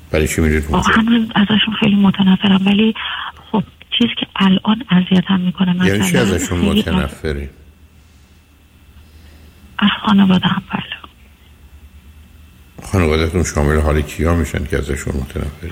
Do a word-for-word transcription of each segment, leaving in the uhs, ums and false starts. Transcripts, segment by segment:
برای چی میرید اونجا؟ من ازشون خیلی متنفرم، ولی خب چیزی که الان اذیتم میکنه مثلا یعنی چی ازشون متنفری؟ از خانواده هم. بله. خانواده‌تون شامل حال کیا میشن که ازشون متنفری؟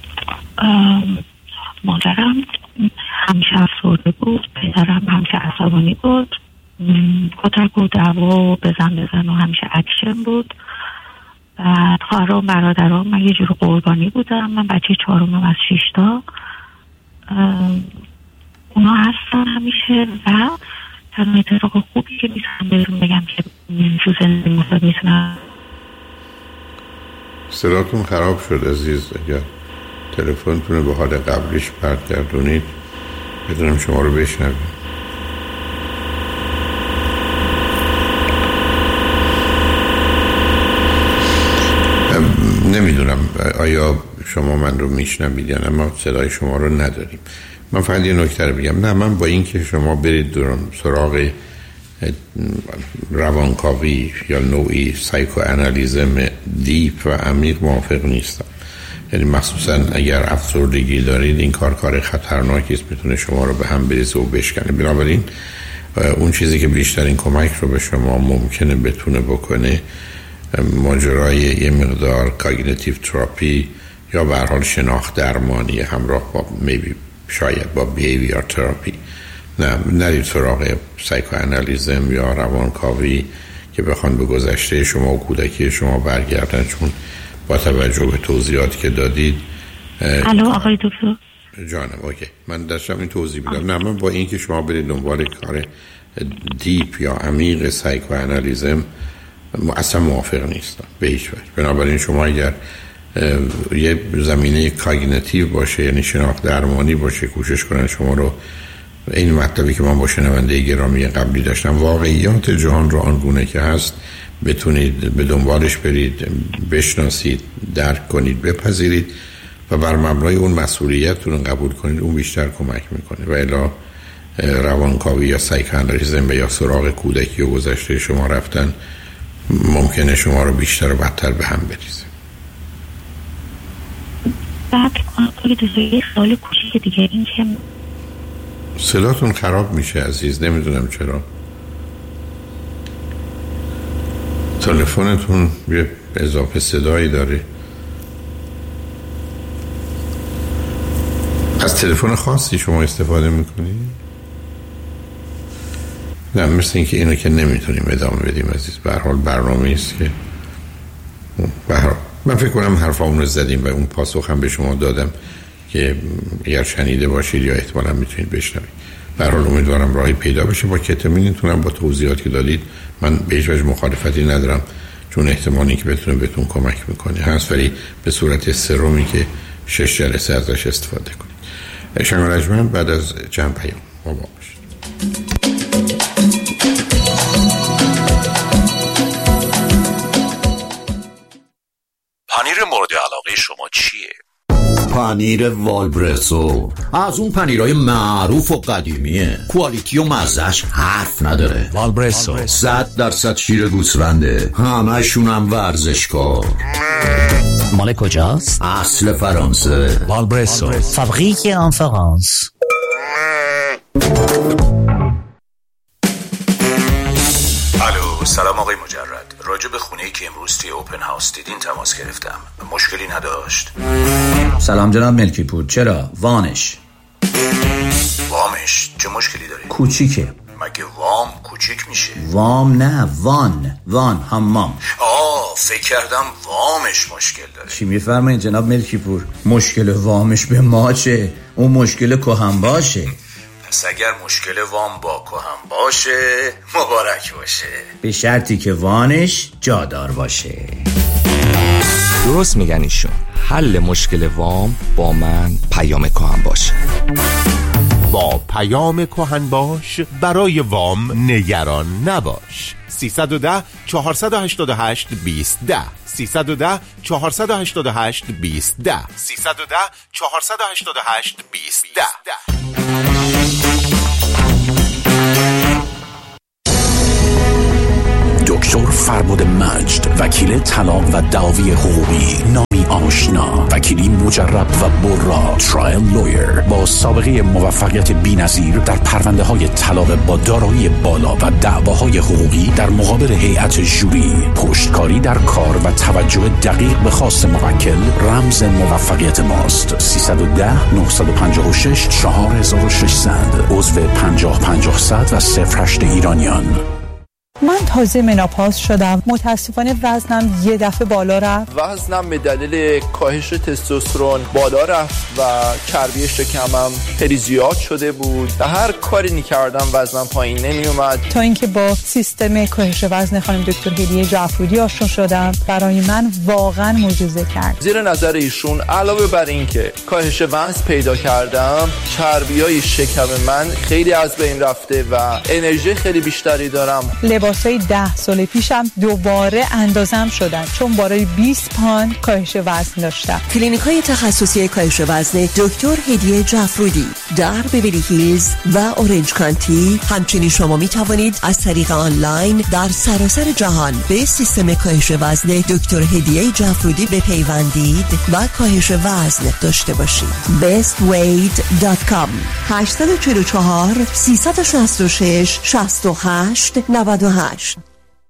مادرم همیشه افسرده بود، پدرم همیشه عصبانی بود، کتک و دعوا و بزن بزن و همیشه اکشن بود. بعد خواهرام برادرام من یه جور قربانی بودم، من بچه چهارمم از شیشتا. اونا هستن همیشه و تنها اتفاق خوبی که میتونم بهتون بگم که تو زندگی مصد میتونم. صداتون خراب شد عزیز، اگر تلفنتون رو به حال قبلیش برگردونید بدونم شما رو بشنویم. نمیدونم آیا شما من رو میشنوید یا نه، ما صدای شما رو نداریم. من فقط یه نکته رو بگم، نه من با این که شما برید دورم سراغ روانکاوی یا نوعی سایکو انالیزم دیپ و عمیق موافق نیستم. یعنی مخصوصا اگر افسردگی دارید این کار کار خطرناکی است، میتونه شما رو به هم بریزه و بشکنه. بنابراین اون چیزی که بیشترین کمک رو به شما ممکنه بتونه بکنه ماجرای یه مقدار کاگنیتیو تراپی یا به هر حال شناخت درمانی همراه با میبی شاید با بیهیویر تراپی. نه نرید سراغ سایکو انالیزم یا روانکاوی که بخوان به گذشته شما و کودکی شما برگردن، چون با توجه به توضیحاتی که دادید. الو آقای دکتر جانم اوکی، من داشتم این توضیح بدم. نه من با این که شما برید دنبال کار دیپ یا عمیق سایکو انالیزم اصلا موافق نیستم به هیچ وجه. بنابراین شما اگر یه زمینه کاگنیتیو باشه، یعنی شناخت درمانی باشه، کوشش کنن شما رو این مطلبی که من با شنونده گرامی قبلی داشتم، واقعیات جهان رو آنگونه که هست بتونید به دنبالش برید، بشناسید، درک کنید، بپذیرید و بر مبنای اون مسئولیتتون رو قبول کنید، اون بیشتر کمک میکنه. و الا روانکاوی یا سایکوانالیزم یا سراغ کودکی و گذشته شما رفتن ممکنه شما رو بیشتر و بدتر به هم بریزه. بعد آقای دکتر یه سوال کوچیک دیگه، این که صداتون خراب میشه عزیز، نمیدونم چرا. تلفنتون یه اضافه صدایی داره. از تلفن خاصی شما استفاده میکنید؟ نه مثل این که اینو که نمیتونیم ادامه بدیم عزیز. به هر حال برنامه است که به هر حال من فکر کنم حرفامون رو زدیم و اون پاسخ هم به شما دادم که اگر شنیده باشید یا احتمالا میتونید بشنوید. به هر حال امیدوارم راهی پیدا بشه. با کتامینتون با توضیحاتی که دادید من به هیچ وجه مخالفتی ندارم، چون احتمالی که بتونه بهتون کمک میکنه هست، ولی به صورت سرومی که شش جلسه ازش استفاده کنید. شنگ بعد از چند پیام با ما باشید. پنیر مورد علاقه شما چیه؟ پنیر والبرسو از اون پنیرهای معروف و قدیمیه، کوالیتی و مزهش حرف نداره. والبرسو صد درصد شیر گوسفنده، همشون هم ورزشکار. مال کجاست؟ اصل فرانسه. والبرسو فابریک ان فرانس. الو سلام آقای مجرد، راجع به خونه‌ای که امروز توی اوپن هاوس دیدین تماس گرفتم. مشکلی نداشت؟ سلام جناب ملکی پور، چرا؟ وانش وامش چه مشکلی داره؟ کوچیکه. مگه وام کوچیک میشه؟ وام نه، وان وان حمام. آه فکر کردم وامش مشکل داره. چی میفرمایید جناب ملکی پور؟ مشکل وامش به ما چه؟ اون مشکل کهن باشه. پس اگر مشکل وام با کهن باشه مبارک باشه، به شرطی که وانش جادار باشه. درست میگن ایشون. حل مشکل وام با من پیام کهن باشه. با پیام کهن باش برای وام نگران نباش. سیصد و ده چهارصد و هشتاد و هشت بیست ده سیصد و ده چهارصد و هشتاد و هشت بیست ده سیصد و ده چهارصد و هشتاد و هشت بیست ده. دکتر فربد مجد، وکیل طلاق و دعاوی حقوقی، نامی آشنا، وکیل مجرب و برا ترایل لویر با سابقه موفقیت بی‌نظیر در پرونده های طلاق با دارایی بالا و دعواهای حقوقی در مقابل هیئت ژوری، پشتکاری در کار و توجه دقیق به خواست موکل رمز موفقیت ماست. سیصد و ده نه پنج شش چهار هزار و ششصد عضو پنجاه پنجاه صد و صفر هشت ایرانیان. من تازه مناپاز شدم. متاسفانه وزنم یه دفعه بالا رفت. وزنم به دلیل کاهش تستوسترون بالا رفت و چربی شکمم خیلی زیاد شده بود و هر کاری می‌کردم وزنم پایین نمی اومد. تا اینکه با سیستم کاهش وزن خانم دکتر هدیه جعفرودی آشنا شدم، برای من واقعا معجزه کرد. زیر نظر ایشون علاوه بر اینکه کاهش وزن پیدا کردم، چربیای شکم من خیلی از بین رفته و انرژی خیلی بیشتری دارم. لباسای ده سال پیشم دوباره اندازم شدن چون برای بیست پوند کاهش وزن داشتم. کلینیکای تخصصی کاهش وزن دکتر هدیه جعفرودی در بیولی هیلز و اورنج کانتی. همچنین شما می توانید از طریق آنلاین در سراسر جهان به سیستم کاهش وزن دکتر هدیه جعفرودی بپیوندید و کاهش وزن داشته باشید. best weight dot com هشت چهار چهار سه شش شش شش هشت نه هشت.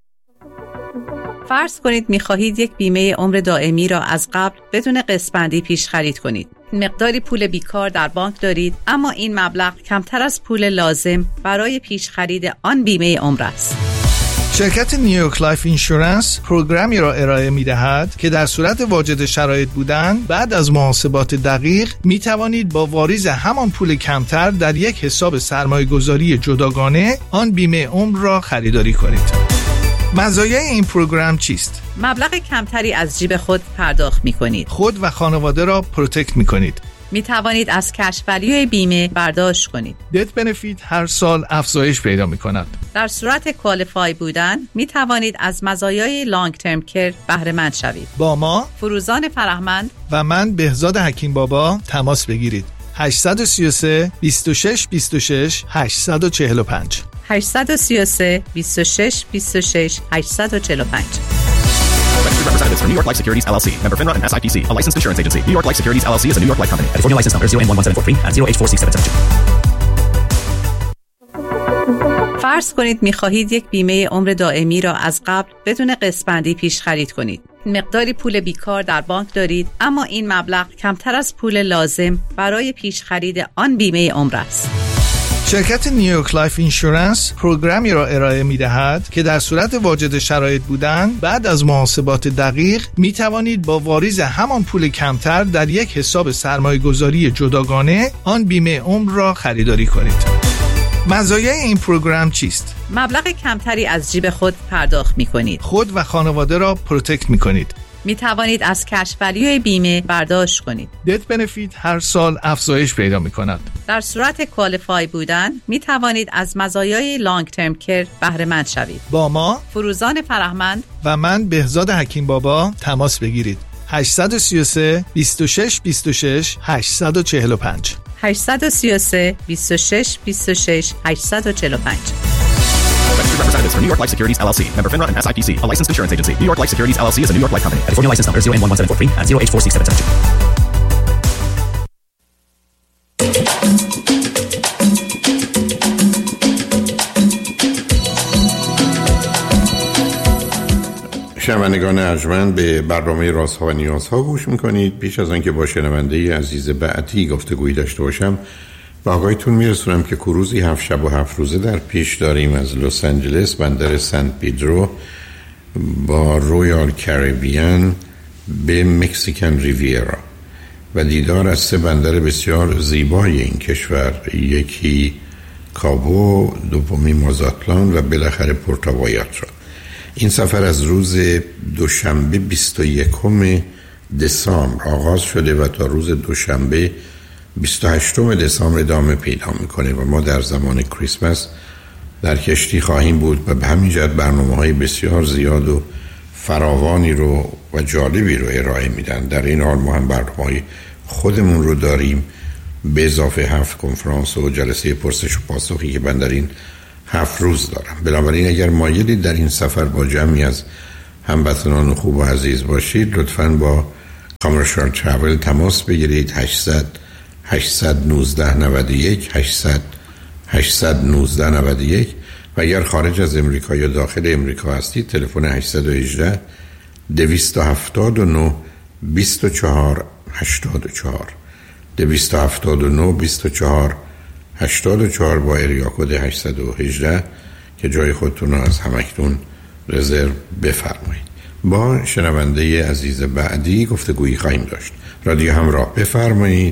فرض کنید می‌خواهید یک بیمه عمر دائمی را از قبل بدون قسط‌بندی پیش خرید کنید. مقداری پول بیکار در بانک دارید، اما این مبلغ کمتر از پول لازم برای پیش خرید آن بیمه عمر است. شرکت نیویورک لایف اینشورنس پروگرامی را ارائه می‌دهد که در صورت واجد شرایط بودن بعد از محاسبات دقیق می توانید با واریز همان پول کمتر در یک حساب سرمایه‌گذاری جداگانه آن بیمه عمر را خریداری کنید. مزایای این پروگرام چیست؟ مبلغ کمتری از جیب خود پرداخت می‌کنید. خود و خانواده را پروتکت می‌کنید. می توانید از کش ولیوی بیمه برداشت کنید. دت بنفیت هر سال افزایش پیدا می کند. در صورت کوالیفای بودن می توانید از مزایای لانگ ترم کیر بهره مند شوید. با ما فروزان فرهمند و من بهزاد حکیم بابا تماس بگیرید. هشت سه سه بیست و شش بیست و شش هشتصد و چهل و پنج هشت سه سه بیست و شش بیست و شش هشتصد و چهل و پنج. Representatives from New York Life Securities L L C, member FINRA and S I P C, a licensed insurance agency. New York Life Securities L L C is a New York Life company. California license number zero N one one seven four three and zero H four six seven seven two. فرض کنید می‌خواهید یک بیمه عمر دائمی را از قبل بدون قسط‌بندی پیش خرید کنید. مقداری پول بیکار در بانک دارید، اما این مبلغ کمتر از پول لازم برای پیش خرید آن بیمه عمر است. شرکت نیویورک لایف اینشورنس پروگرامی را ارائه می دهد که در صورت واجد شرایط بودن بعد از محاسبات دقیق می توانید با واریز همان پول کمتر در یک حساب سرمایه گذاری جداگانه آن بیمه عمر را خریداری کنید. مزایای این پروگرام چیست؟ مبلغ کمتری از جیب خود پرداخت می کنید. خود و خانواده را پروتکت می کنید. می توانید از کش ولیوی بیمه برداشت کنید. دت بنفیت هر سال افزایش پیدا می کند. در صورت کوالیفای بودن می توانید از مزایای لانگ ترم کیر بهره مند شوید. با ما فروزان فرهمند و من بهزاد حکیم بابا تماس بگیرید. هشت سه سه بیست و شش بیست و شش هشتصد و چهل و پنج هشت سه سه بیست و شش بیست و شش هشتصد و چهل و پنج. Representatives from New York Life Securities L L C, member FINRA and S I P C, a licensed insurance agency. New York Life Securities L L C is a New York Life company. California license number zero N one one seven four three and zero H four six seven seven two. شنوندگان ارجمند به برنامه رازها و نیازها گوش میکنید. پیش از آنکه با شنونده عزیز بعدی گفتگویی داشته باشم با آقایتون میرسونم که کروزی هفت شب و هفت روزه در پیش داریم از لس آنجلس بندر سن پیدرو با رویال کریبیان به مکزیکن ریویرا و دیدار از سه بندر بسیار زیبای این کشور، یکی کابو، دومی مازاتلان و بالاخره پورتوایاترا. این سفر از روز دوشنبه بیست و یکم دسامبر آغاز شده و تا روز دوشنبه بیست و هشتم دسامبر ادامه پیدا میکنه و ما در زمان کریسمس در کشتی خواهیم بود و به همین جهت برنامه‌های بسیار زیاد و فراوانی رو و جالبی رو ارائه میدن. در این حال ما هم برنامه‌های خودمون رو داریم به اضافه هفت کنفرانس و جلسه پرسش و پاسخی که من در این هفت روز دارم. بنابراین اگر مایلید در این سفر با جمعی از هموطنان خوب و عزیز باشید، لطفاً با کامرشال ترافل تماس بگیرید. هشتصد هشتصد و نوزده نود و یک هشتصد هشتصد و نوزده نود و یک و اگر خارج از امریکا یا داخل امریکا هستید تلفن هشتصد و هجده دویست و هفتاد و نه بیست و چهار هشتاد و چهار دویست و هفتاد و نه بیست و چهار هشتاد و چهار با اریا کد هشتصد و هجده که جای خودتون رو از همکنون رزرو بفرمایید. با شنونده عزیز بعدی گفتگویی خواهیم داشت. رادیو همراه، بفرمایید.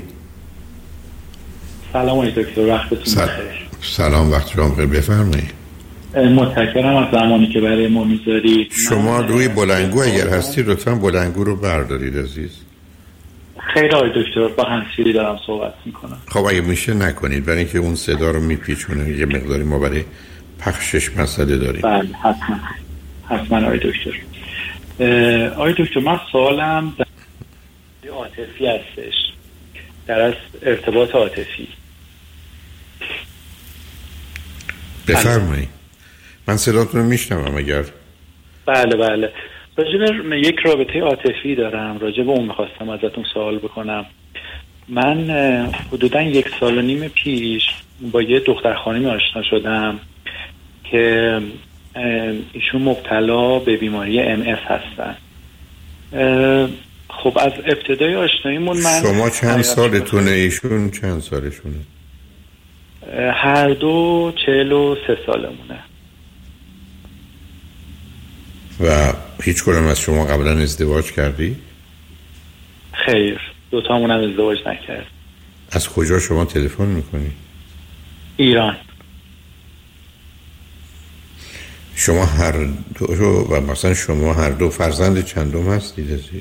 سلام آقای دکتر، وقتتون سل... بخیر. سلام، وقت شما بخیر، بفرمایید. متشکرم از زمانی که برای ما میذارید. شما روی بلندگو اگر هستی لطفاً بلندگو رو بردارید عزیز. خیر آقای دکتر، با هنسیری دارم صحبت میکنم. خب اگه میشه نکنید، برای اینکه اون صدا رو میپیچونه. یه مقداری ما برای پخشش مسئله داریم. بله حتما حتما آقای دکتر. آقای دکتر، من سوالم در عاطفی هستش، در از ارتباط عاطفی. بفرمایید. من صداتون رو میشنوم. اگر بله بله راجب یک رابطه عاطفی دارم، راجب اون میخواستم ازتون سوال بکنم. من حدودا یک سال و نیم پیش با یه دختر خانمی آشنا شدم که ایشون مبتلا به بیماری ام اس هستن. خب از ابتدای آشناییمون من شما چند سالتونه؟ ایشون چند سالشونه؟ هر دو چهل و سه سالمونه. و هیچ کدوم از شما قبلا ازدواج کردی؟ خیر، دوتامون هم ازدواج نکرد. از کجا شما تلفن میکنی؟ ایران. شما هر دو و مثلا شما هر دو فرزند چندم هستید عزیز؟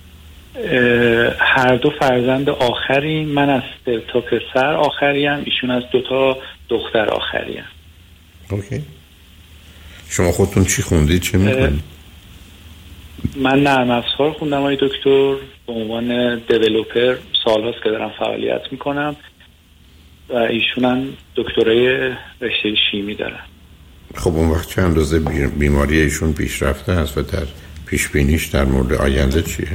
هر دو فرزند آخرین. من از سه تا پسر آخریم، ایشون از دو تا دختر آخریم. اوکی. شما خودتون چی خوندید؟ چه میکنید؟ من نرم افزار خوندم آقای دکتر، به عنوان دیولپر سال هاست که دارم فعالیت میکنم و ایشون هم دکترای رشته شیمی دارن. خب اون وقت چه اندازه بیماری ایشون پیشرفته است و در پیش بینیش در مورد آینده چیه؟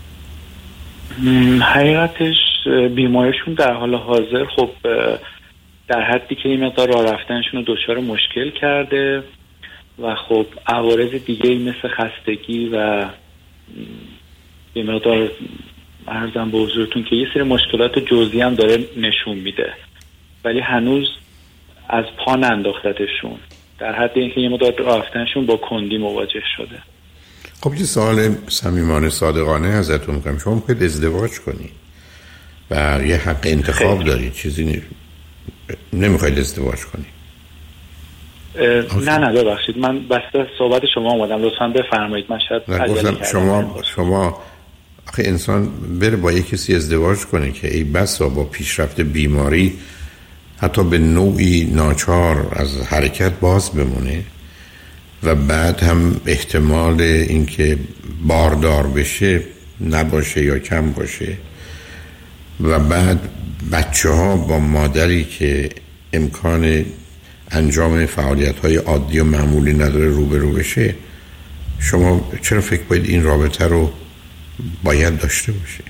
حقیقتش بیماریشون در حال حاضر خب در حدی که این مقدار راه رفتنشون رو دچار مشکل کرده و خب عوارض دیگه مثل خستگی و یه مقدار عرضم به حضورتون که یه سری مشکلات جزئی هم داره نشون میده، ولی هنوز از پا ننداختتشون، در حد اینکه یه مقدار راه رفتنشون با کندی مواجه شده. خب یه سوال صمیمانه صادقانه ازتون میکنم. شما میخواید ازدواج کنید و یه حق انتخاب خیلی. دارید، چیزی نی... نمیخواید ازدواج کنید؟ نه نه ببخشید، من بسته صحبت شما اومدم، لطفاً بفرمایید. من شاید گفتم شما شما آخه انسان بره با یک کسی ازدواج کنه که ای بسا با پیشرفت بیماری حتی به نوعی ناچار از حرکت باز بمونه و بعد هم احتمال اینکه باردار بشه نباشه یا کم باشه و بعد بچه ها با مادری که امکان انجام فعالیت های عادی و معمولی نداره روبرو بشه. شما چرا فکر باید این رابطه رو باید داشته باشه؟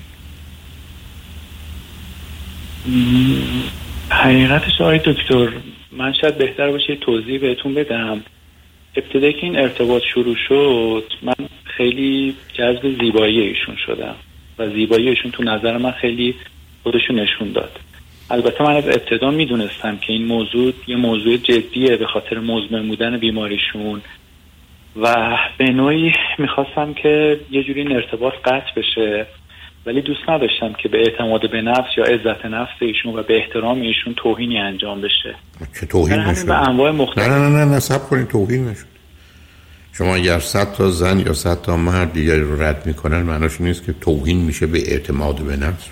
حقیقتش آقای دکتر، من شاید بهتر باشه توضیح بهتون بدم. ابتدایی که این ارتباط شروع شد من خیلی جذب زیبایی ایشون شدم و زیبایی ایشون تو نظر من خیلی خودشون نشون داد. البته من از ابتدا میدونستم که این موضوع یه موضوع جدیه به خاطر مزمن بودن بیماریشون و به نوعی میخواستم که یه جوری این ارتباط قطع بشه، ولی دوست نداشتم که به اعتماد به نفس یا عزت نفس ایشون و به احترام ایشون توهینی انجام بشه. که توهین نشد؟ به انواع مختلف. نه نه نه نه صبر کنید، توهین نشد. شما اگر صد تا زن یا صد تا مرد دیگری رو رد میکنن معناش نیست که توهین میشه به اعتماد به نفس.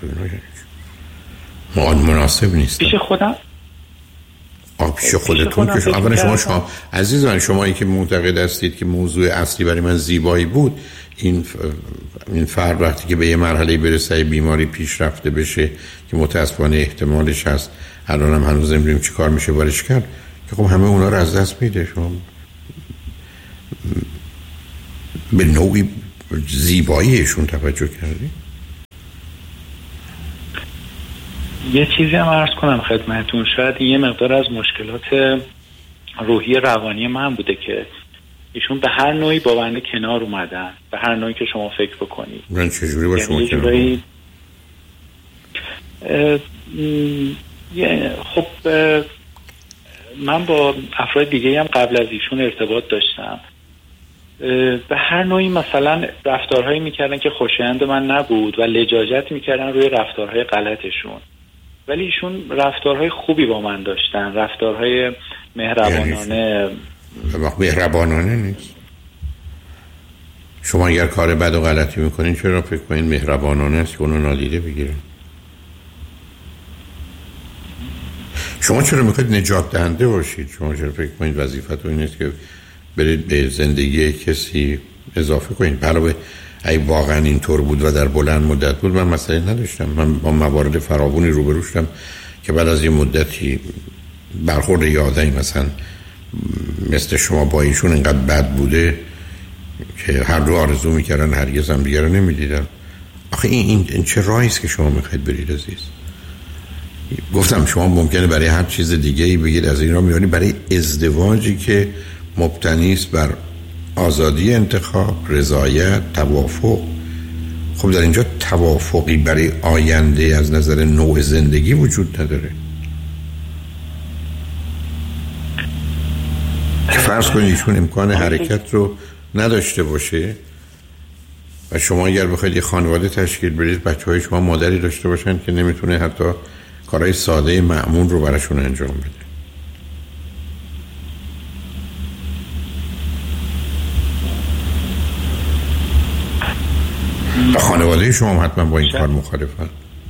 ما مناسب نیست. پیش خودم آه پیش خودتون که شما اولا شما شما عزیز من، شما این که معتقد هستید که موضوع اصلی برای من زیبایی بود، این ف... این فرد وقتی که به یه مرحله برسه بیماری پیشرفته بشه که متاسفانه احتمالش هست، الان هم هنوز نمیدونیم چی کار میشه بارش کرد، که خب همه اونا رو از دست میده. شما به نوعی زیباییشون توجه کردید؟ یه چیزی هم عرض کنم خدمتون، شاید یه مقدار از مشکلات روحی روانی من بوده که ایشون به هر نوعی با بنده کنار اومدن، به هر نوعی که شما فکر بکنید. من چجوری با شما کنار اومدن؟ خب من با افراد دیگه هم قبل از ایشون ارتباط داشتم، به هر نوعی مثلا رفتارهایی میکردن که خوشایند من نبود و لجاجت میکردن روی رفتارهای غلطشون، ولی ایشون رفتارهای خوبی با من داشتن، رفتارهای مهربانانه. مهربانانه نیست. شما اگر کار بد و غلطی میکنین چرا فکر کنین مهربانانه است که اونو نادیده بگیرین؟ شما چرا میخواید نجات دهنده باشید؟ شما چرا فکر کنید وظیفتون این است که برید به زندگی کسی اضافه کنید؟ علاوه ای واقعا اینطور بود و در بلند مدت بود من مسئله نداشتم. من با موارد فراوانی روبرو شدم که بعد از این مدتی برخورد یه آدمی مثلا مثل شما با ایشون اینقدر بد بوده که هر دو آرزو میکردن هرگز هم دیگر رو نمیدیدن. آخه این, این, این چه راهی است که شما میخواید برید عزیز؟ گفتم شما ممکنه برای هر چیز دیگه ای بگید از این را میانی، برای ازدواجی که مبتنی است بر آزادی انتخاب، رضایت، توافق. خب در اینجا توافقی برای آینده از نظر نوع زندگی وجود نداره. که فرض کنید ایشون امکان حرکت رو نداشته باشه و شما اگر بخواید یه خانواده تشکیل بدید، بچه‌های شما مادری داشته باشن که نمیتونه حتی کارهای ساده معمول رو براشون انجام بده. و خانواده شما حتما با این کار مخالفن.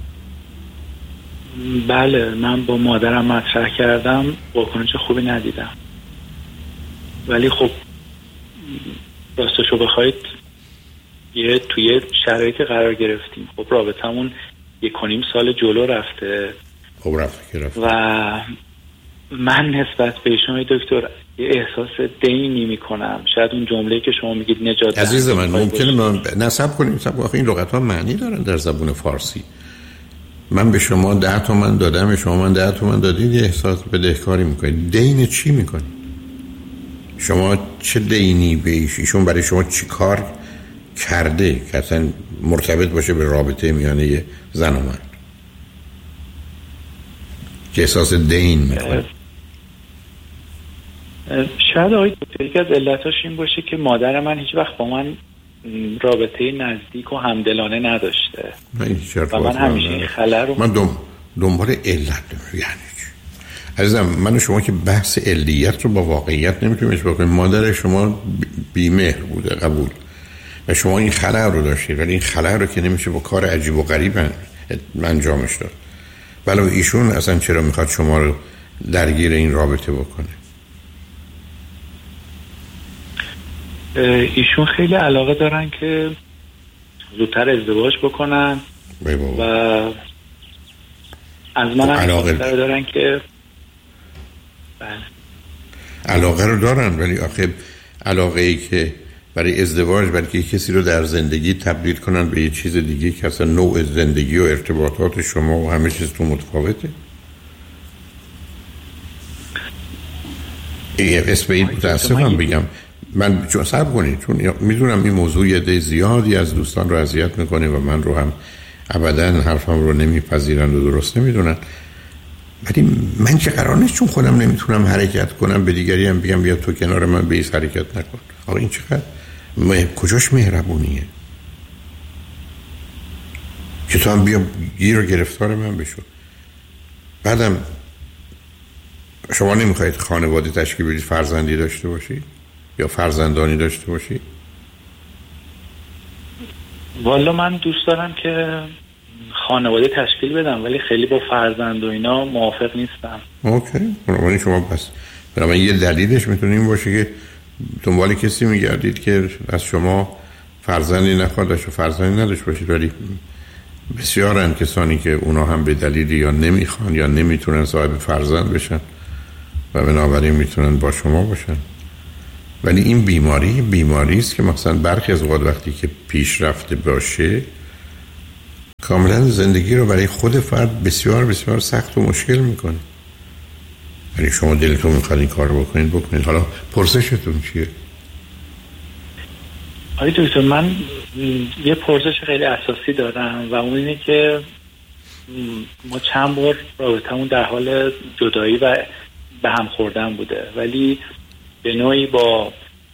بله، من با مادرم مطرح کردم، واکنش خوبی ندیدم، ولی خب راستشو بخواید یه توی شرایطی قرار گرفتیم. خب رابطمون یک و نیم سال جلو رفته. خب رفته که رفته. و من نسبت به شما دکتر یه احساس دینی میکنم. شاید اون جمله که شما میگید نجات عزیز من ممکنه من نصب کنیم سب آخه این لغت ها معنی دارن در زبان فارسی. من به شما ده تومن دادم، شما من ده تومن دادید، یه احساس بدهکاری میکنید. دین چی میکنید؟ شما چه دینی به ایشون برای شما چی کار کرده که اصلا مرتبط باشه به رابطه میانه زن و مرد که احساس دین میکنه؟ شاید آقای دکتر یکی از علتاش این باشه که مادر من هیچ وقت با من رابطه نزدیک و همدلانه نداشته و من همیشه این خلأ رو من دم دنبال علت دارم. یعنی عزیزم من و شما که بحث علیت رو با واقعیت نمیتونیم اشباه کنیم. مادر شما بی‌مهر بوده، قبول، و شما این خلأ رو داشتید، ولی این خلأ رو که نمیشه با کار عجیب و غریب انجامش داد. ولی ایشون اصلا چرا میخواد شما رو درگیر این رابطه بکنه؟ ایشون خیلی علاقه دارن که زودتر ازدواج بکنن و از من هم علاقه دارن که بله. علاقه رو دارن، ولی آخه علاقه ای که برای ازدواج برای کسی رو در زندگی تبدیل کنن به یه چیز دیگه که اصلا نوع زندگی و ارتباطات شما و همه چیز تو متفاوته. اسم این متاسفم بگم من چون صبر کنید، چون میدونم این موضوع یه زیادی از دوستان رو اذیت میکنه و من رو هم ابدا حرفم رو نمیپذیرن و درست نمیدونن، ولی من که قرار نیست چون خودم نمیتونم حرکت کنم به دیگری هم بگم بیا تو کنار من بیس حرکت نکن. آقا این چقدر مه... کجاش مهربونیه که تو هم بیا گیر و گرفتار من بشو؟ بعدم شما نمیخواید خانواده تشکیل بدید، فرزندی داشته باشید یا فرزندانی داشته باشید؟ والا من دوست دارم که خانواده تشکیل بدم، ولی خیلی با فرزند و اینا موافق نیستم. اوکی، بنابراین شما پس بنابراین یه دلیلش میتونه این باشه که دنبال کسی میگردید که از شما فرزندی نخواد داشته فرزندی نداشته باشید، ولی بسیارن کسانی که اونا هم به دلیلی یا نمیخوان یا نمیتونن صاحب فرزند بشن و بنابراین میتونن با شما باشن. ولی این بیماری بیماری است که مثلا برخی از اوقات وقتی که پیش رفته باشه کاملا زندگی رو برای خود فرد بسیار بسیار سخت و مشکل میکنه. یعنی شما دلتون میخواد این کار رو بکنید بکنید. حالا پرسشتون چیه؟ آقای دکتر، من یه پرسش خیلی اساسی دارم و اون اینه که ما چند بار رابطمون در حال جدایی و به هم خوردن بوده، ولی به نوعی با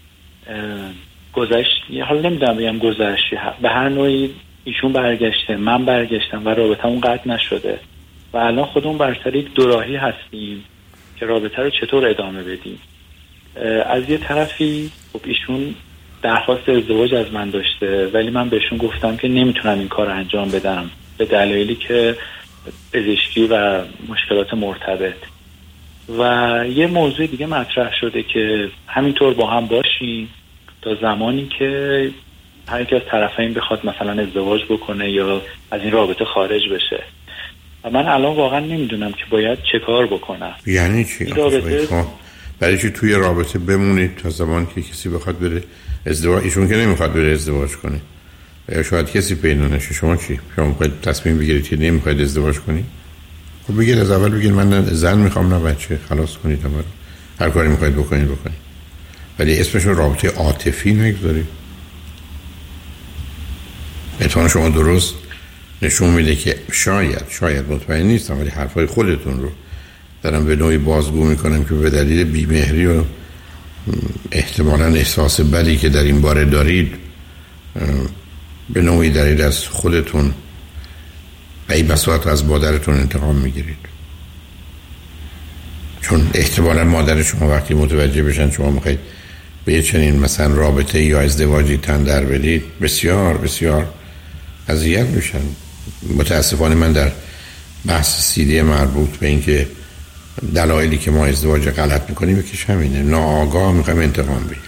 گذشت، حالا نمیدونم بگم گذشتی، به هر نوعی ایشون برگشته، من برگشتم و رابطمون قطع نشده و الان خودمون بر سر یک دوراهی هستیم که رابطه رو چطور ادامه بدیم. از یه طرفی خب ایشون درخواست ازدواج از من داشته، ولی من بهشون گفتم که نمیتونم این کار رو انجام بدم به دلایلی که پزشکی و مشکلات مرتبط. و یه موضوع دیگه مطرح شده که همینطور با هم باشیم تا زمانی که هر یک از طرفین بخواد مثلا ازدواج بکنه یا از این رابطه خارج بشه. و من الان واقعا نمیدونم که باید چه کار بکنم. یعنی چی؟ رابطه... برای چی توی رابطه بمونید تا زمانی که کسی بخواد بره ازدواج؟ ایشون که نمیخواد بره ازدواج کنه، یا شاید کسی پیدا نشه. شما چی؟ شما میخواید تصمیم بگیرید که نمیخواید ازدواج کنید؟ خب بگید از اول بگید من نه زن میخوام نه بچه، خلاص کنید همه رو. هر کاری میخواید بکنید بکنید، ولی اسمش رو رابطه عاطفی نگذارید. اتفاقا شما درست نشون میده که شاید شاید مطمئن نیستم ولی حرفای خودتون رو دارم به نوعی بازگو میکنم که به دلیل بیمهری و احتمالاً احساس بدی که در این باره دارید به نوعی دارید از خودتون و این بساط از مادرتون انتقام میگیرید، چون احتمالاً مادر شما وقتی متوجه بشن شما میخواید به یه چنین مثلا رابطه یا ازدواجی تن در بدید بسیار بسیار اذیت میشن. متاسفانه من در بحث سیدی مربوط به این که دلایلی که ما ازدواج غلط میکنیم یکیش همینه، ناآگاه میخوایم انتقام بگیریم.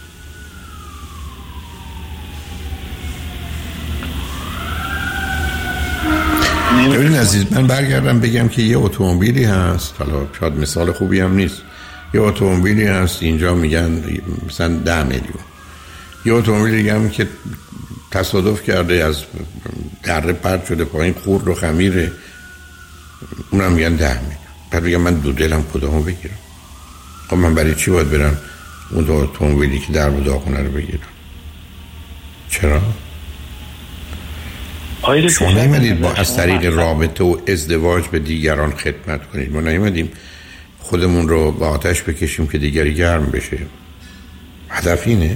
ببین عزیز، من برگردم بگم که یه اتومبیلی هست، حالا شاید مثال خوبی هم نیست، یه اتومبیلی هست اینجا میگن مثلا ده میلیون، یه اتومبیل دیگه هم که تصادف کرده از دره پرت شده پایین، خورد و خمیره، اونم میگن ده میلیون. بعد بگم من دو دلم کدامو بگیرم؟ خب من برای چی باید برم اون دو اتومبیلی که در و داخونه رو بگیرم؟ چرا؟ شما نیمدید با از طریق رابطه و ازدواج به دیگران خدمت کنید. ما نیمدیم خودمون رو با آتش بکشیم که دیگری گرم بشه. هدف اینه؟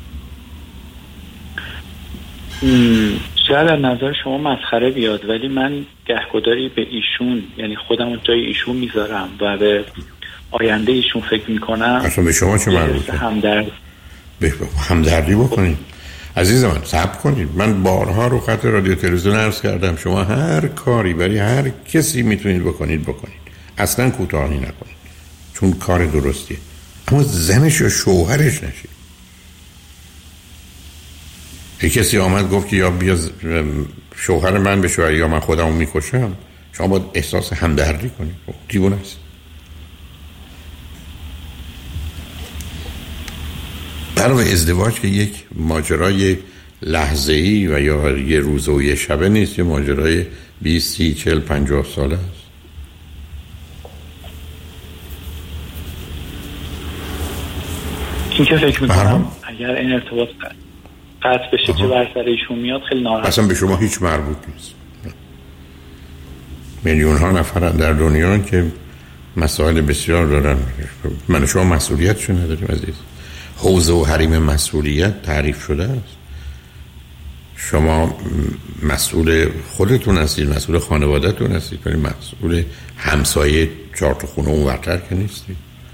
شاید از نظر شما مسخره بیاد، ولی من گهگداری به ایشون، یعنی خودم جای ایشون میذارم و به آینده ایشون فکر میکنم. اصلا به شما چه مربوطه؟ همدرد به همدردی بکنید. عزیز من صبر کنید. من بارها رو خط رادیو تلویزیون عرض کردم شما هر کاری برای هر کسی میتونید بکنید بکنید، اصلا کوتاهی نکنید، چون کار درستیه، اما زنش یا شوهرش نشید. یک کسی آمد گفت که یا بیا شوهر من بشه یا من خودمو میکشم، شما باید احساس همدردی کنید. دیوونه است. در واقع ازدواج که یک ماجرای لحظه‌ای و یا یه روز و یه شبه نیست، یه ماجرای بیست، سی، چهل، پنجاه ساله است. این که فکر میکنم اگر این ارتباط قطع بشه چه بر سر ایشون میاد خیلی ناراحت. اصلا به شما هیچ مربوط نیست. میلیون ها نفر در دنیا که مسائل بسیار دارن، من شما مسئولیتشو نداریم عزیز. حوزه و حریم مسئولیت تعریف شده است. شما مسئول خودتون هستید، مسئول خانواده‌تون هستید، ولی مسئول همسایه چهار تا خونه اون ورتر که نیستید.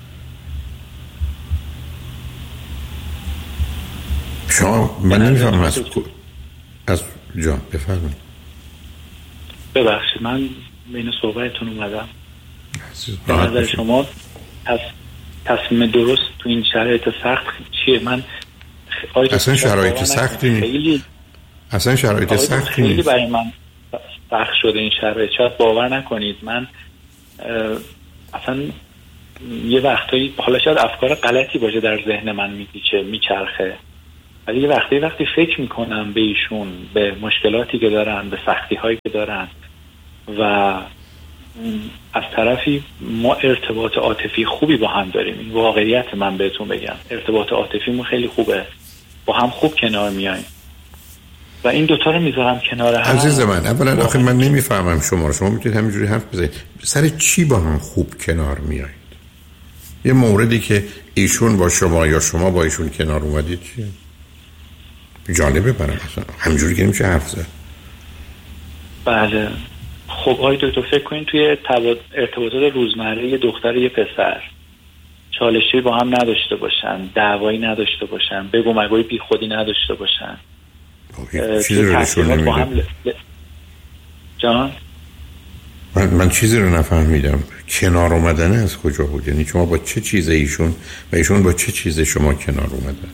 شما من نمی‌فهمم از از جان بفرمایید. ببخشید من بین صحبتتون اومدم. به نظر شما تص... تصمیم درست تو این شرایط سخت چیه؟ من اصلا شرایط سختی نیست. خیلی... اصلا شرایط سختی نیست. خیلی برای من سخت شده این شرایط. شاید باور نکنید من اصلا یه وقتایی، حالا شاید افکار غلطی باشه در ذهن من میپیچه میچرخه، ولی یه وقتی وقتی فکر میکنم به ایشون، به مشکلاتی که دارن، به سختی هایی که دارن و از طرفی ما ارتباط عاطفی خوبی با هم داریم، این واقعیت، من بهتون بگم ارتباط عاطفیمون خیلی خوبه، با هم خوب کنار میایم و این دوتا رو میذارم کنار هم. عزیز من، اولا آخه من نمیفهمم شما رو. شما میتونید همینجوری حرف بزنید، سر چی با هم خوب کنار میایید؟ یه موردی که ایشون با شما یا شما با ایشون کنار اومدید چیه؟ جالبه برام اصلا همینجوری که نمیشه حرف زد. بله خب آقای دکتر فکر کنید توی ارتباطات روزمره یه دختر یه پسر چالشی با هم نداشته باشن، دعوایی نداشته باشن، بگو مگوی بی خودی نداشته باشن، چیزی رو نشون با هم نمیده. ل... جان من, من چیزی رو نفهمیدم. کنار اومدن از کجا بود؟ یعنی شما با چه چیز ایشون و ایشون با چه چیز شما کنار اومدن؟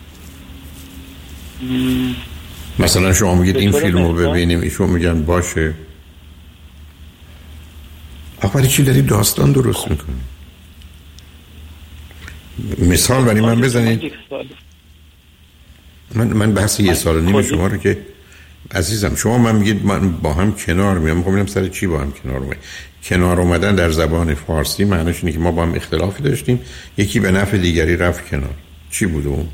م... مثلا شما میگید این فیلم رو ببینیم، ایشون میگن باشه. آخه چی دارید داستان درست میکنید؟ مثال برای من بزنید. من من بحث یه سال و نیم شما رو که عزیزم، شما من میگید من با هم کنار میام، میخوام ببینم سر چی با هم کنار اومد. کنار اومدن در زبان فارسی معنیش اینه که ما با هم اختلافی داشتیم، یکی به نفع دیگری رفت کنار. چی بود اون؟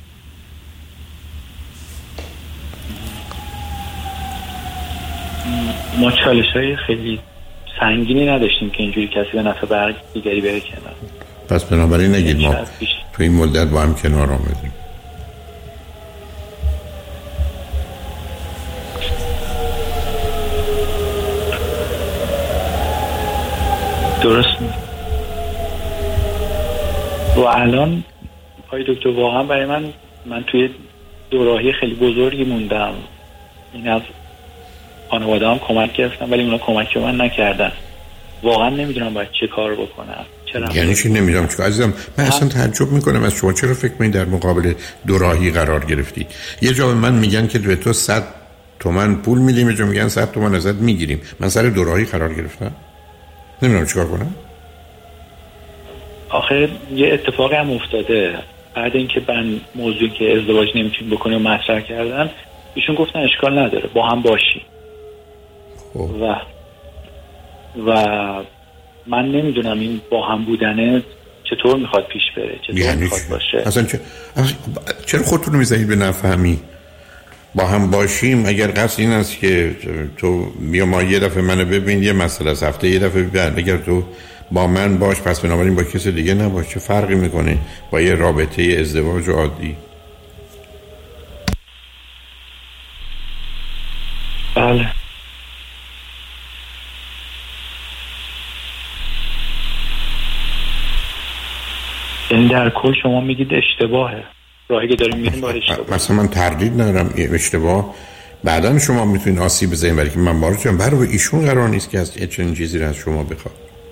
ما چالش‌های خیلی سنگینی نداشتیم که اینجوری کسی به نفع برگ دیگری بره کنار. پس بنابراین نگید ما تو این مدت با هم کنار آمدیم. درست می و الان آقای دکتر واقعا برای من من توی دوراهی خیلی بزرگی موندم. این از خانواده هم کمک گرفتم ولی اونا کمک به من نکردن. واقعا نمیدونم باید چه کار بکنم. چرا؟ یعنی چی نمیدونم چه عزیزم؟ من اصلا تعجب میکنم از شما. چرا فکر می‌کنید در مقابل دوراهی قرار گرفتید؟ یه جا به من میگن که به تو صد تومن پول میدیم، یه جا میگن صد تومن ازت میگیریم. من سر دوراهی قرار گرفتم؟ نمیدونم چیکار کنم. آخه یه اتفاقی هم افتاده بعد اینکه من موضوعی که ازدواج نمیتونیم بکنیم و مطرح کردن، ایشون گفتن اشکال نداره با هم باشی. خب. و و من نمیدونم این با هم بودنه چطور میخواد پیش بره، چطور یعنی میخواد باشه. اصلا چه... چرا خودتون رو میزنید به نفهمی؟ با هم باشیم اگر قصد این است که تو بیا ما یه دفعه منو ببین، یه مسئله از هفته یه دفعه ببین، اگر تو با من باش پس بنابراین با کسی دیگه نباش. چه فرقی میکنه با یه رابطه ازدواج عادی؟ بله این در کل شما میگید اشتباهه، راهی که داریم میریم با اشتباه. مثلا من تردید ندارم اشتباه بعداً شما میتونید آسیب بزنید، ولی که من بارو چون برای ایشون قرار نیست که از چنین چیزی رو از شما بخواد.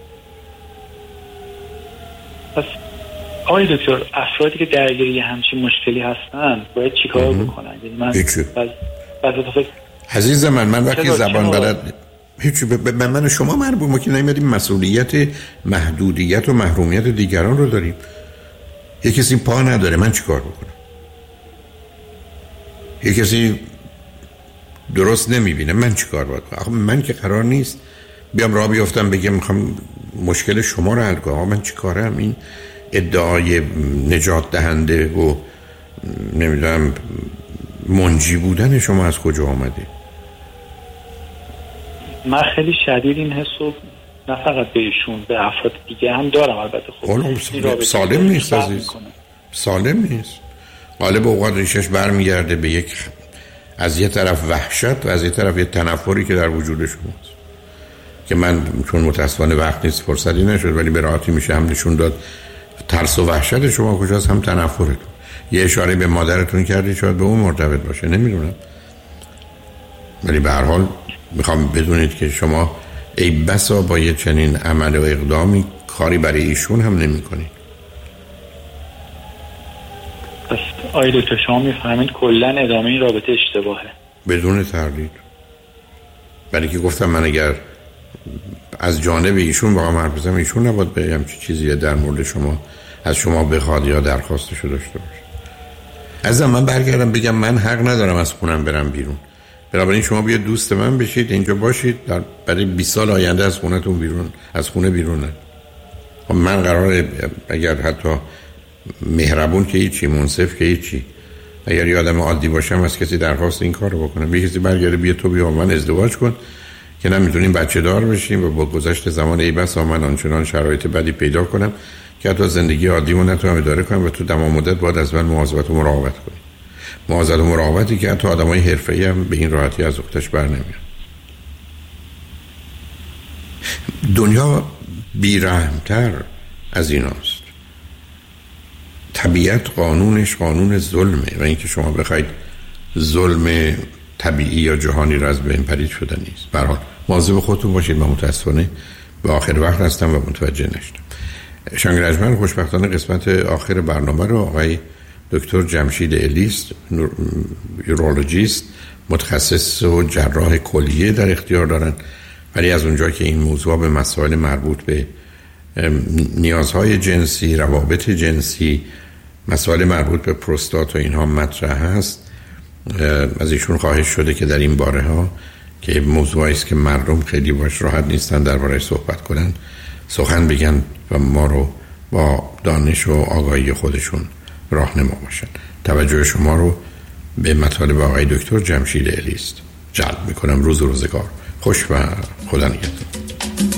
پس آقای دکتر افرادی که درگیری همچین مشکلی هستن باید چیکار بکنن؟ یعنی من بعد بعد فکر عزیز من من وقتی زبان بلد هیچ به من, من شما مربوط ما که نمیدیم مسئولیت محدودیت و محرومیت دیگران رو داریم. یه کسی پا نداره من چیکار بکنم؟ یه کسی درست نمیبینه من چیکار باید کنم؟ من که قرار نیست بیام راه بیفتم بگم میخوام مشکل شما رو حل کنم. من چیکارم؟ این ادعای نجات دهنده و نمیدونم منجی بودن شما از کجا آمده؟ من خیلی شدید این حسو نه فقط به ایشون به افراد دیگه هم دارم. البته خب سالم نیست عزیز، سالم نیست. غالب اوقات ریشش برمیگرده به یک از یه طرف وحشت و از یه طرف یه تنفری که در وجود شماست که من چون متاسفانه وقت نیست فرصتی نشد ولی به راحتی میشه هم نشون داد. ترس و وحشت شما کجاست؟ هم تنفرتون. یه اشاره به مادرتون کردی شاید به اون مرتبط باشه، نمیدونم، ولی به هر حال میخوام بدونید که شما ای بسا با یه چنین عمل و اقدامی کاری برای ایشون هم نمی کنید. پس آقای دکتر شما میفهمید کلن ادامه این رابطه اشتباهه؟ بدون تردید. برای که گفتم من اگر از جانب ایشون با هم حرف بزنم ایشون نباید بگم چه چیزی در مورد شما از شما بخواد یا درخواستشو داشته باشه. عزیزم من برگردم بگم من حق ندارم از خونم برم بیرون، بنابراین شما بیاید دوست من بشید، اینجا باشید، در برای بیست سال آینده از خونتون بیرون، از خونه بیرون نه. من قراره اگر حتی مهربون که هیچی، منصف که هیچی، اگر یه آدم عادی باشم از کسی درخواست این کار رو بکنم، یه کسی برگرده بیا تو بیا من ازدواج کن که نمیتونیم بچه دار بشیم و با گذشت زمان ای بس من آنچنان شرایط بدی پیدا کنم که حتی زندگی عادیمو نتونم اداره کنم و تو تمام مدت باید از من مواظبت و مراقبت کنیم. مواظبت و مراقبتی که حتی آدمای حرفه‌ای هم به این راحتی از اختش بر نمیاد. دنیا بی‌رحم‌تر از ایناست. طبیعت قانونش قانون ظلمه و اینکه شما بخواید ظلم طبیعی یا جهانی را از بین پرید شده نیست. به هر حال مواظب خودتون باشید. من متاسفانه به آخر وقت هستم و متوجه نشدم. شنگرجمن خوشبختانه قسمت آخر برنامه رو آقای دکتر جمشید الیست، یورولوژیست متخصص و جراح کلیه در اختیار دارن، ولی از اونجا که این موضوع به مسائل مربوط به نیازهای جنسی، روابط جنسی، مسائل مربوط به پروستات و اینها مطرح هست، از ایشون خواهش شده که در این باره ها که موضوعی است که مردم خیلی باش راحت نیستن درباره‌اش صحبت کنن، سخن بگن و ما رو با دانش و آگاهی خودشون راهنما باشن. توجه شما رو به مطالب آقای دکتر جمشید الیست جلب میکنم. روز و روزگار خوش و خدا نگهدار.